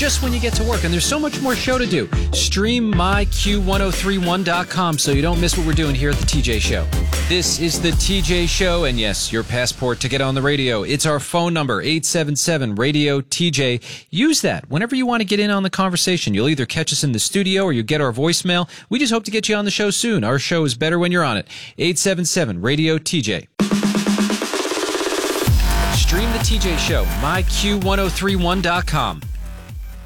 just when you get to work. And there's so much more show to do. Stream myQ1031.com so you don't miss what we're doing here at the TJ Show. This is the TJ Show, and yes, your passport to get on the radio. It's our phone number, 877-RADIO-TJ. Use that whenever you want to get in on the conversation. You'll either catch us in the studio or you get our voicemail. We just hope to get you on the show soon. Our show is better when you're on it. 877-RADIO-TJ. Stream the TJ Show, myQ1031.com.